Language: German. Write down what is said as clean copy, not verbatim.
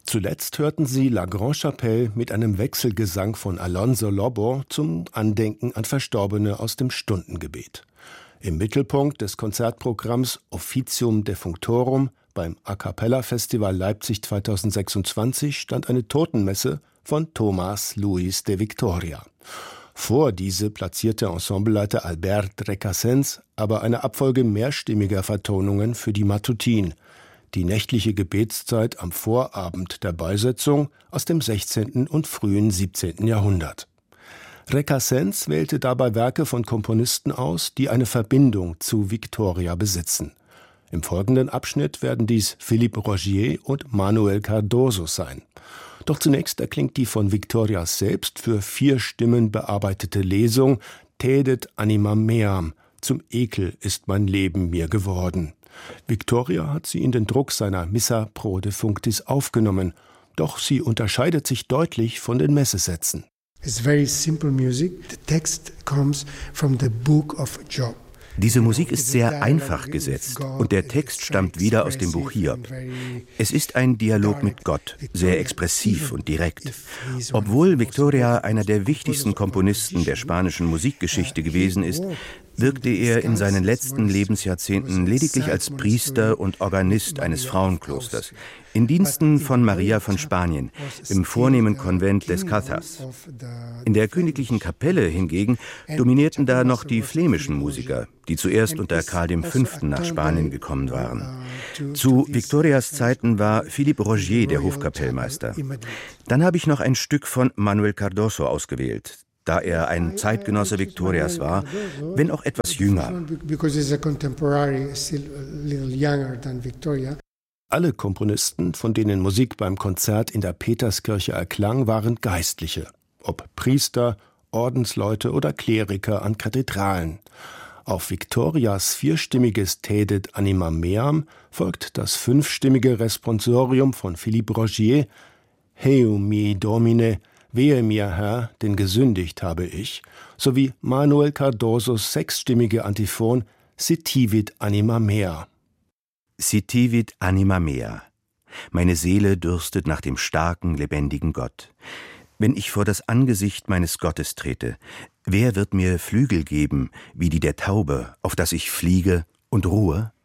Zuletzt hörten Sie La Grande-Chapelle mit einem Wechselgesang von Alonso Lobo zum Andenken an Verstorbene aus dem Stundengebet. Im Mittelpunkt des Konzertprogramms Officium Defunctorum beim A Cappella Festival Leipzig 2026 stand eine Totenmesse von Tomás Luis de Victoria. Vor diese platzierte Ensembleleiter Albert Recasens aber eine Abfolge mehrstimmiger Vertonungen für die Matutin, die nächtliche Gebetszeit am Vorabend der Beisetzung aus dem 16. und frühen 17. Jahrhundert. Recasens wählte dabei Werke von Komponisten aus, die eine Verbindung zu Victoria besitzen. Im folgenden Abschnitt werden dies Philippe Rogier und Manuel Cardoso sein. Doch zunächst erklingt die von Victoria selbst für 4 Stimmen bearbeitete Lesung Tedet anima meam, zum Ekel ist mein Leben mir geworden. Victoria hat sie in den Druck seiner Missa pro defunctis aufgenommen, doch sie unterscheidet sich deutlich von den Messesätzen. It's very simple music. The text comes from the book of Job. Diese Musik ist sehr einfach gesetzt und der Text stammt wieder aus dem Buch Hiob. Es ist ein Dialog mit Gott, sehr expressiv und direkt. Obwohl Victoria einer der wichtigsten Komponisten der spanischen Musikgeschichte gewesen ist, wirkte er in seinen letzten Lebensjahrzehnten lediglich als Priester und Organist eines Frauenklosters, in Diensten von Maria von Spanien, im vornehmen Konvent des Cazas. In der königlichen Kapelle hingegen dominierten da noch die flämischen Musiker, die zuerst unter Karl V. nach Spanien gekommen waren. Zu Victorias Zeiten war Philippe Rogier der Hofkapellmeister. Dann habe ich noch ein Stück von Manuel Cardoso ausgewählt, da er ein Zeitgenosse Victorias war, wenn auch etwas jünger. Alle Komponisten, von denen Musik beim Konzert in der Peterskirche erklang, waren Geistliche, ob Priester, Ordensleute oder Kleriker an Kathedralen. Auf Victorias 4-stimmiges Tedet anima meam folgt das 5-stimmige Responsorium von Philippe Rogier, Heu mi Domine, wehe mir, Herr, denn gesündigt habe ich, sowie Manuel Cardosos 6-stimmige Antiphon Sitivit anima mea. Sitivit anima mea. Meine Seele dürstet nach dem starken, lebendigen Gott. Wenn ich vor das Angesicht meines Gottes trete, wer wird mir Flügel geben, wie die der Taube, auf dass ich fliege und ruhe?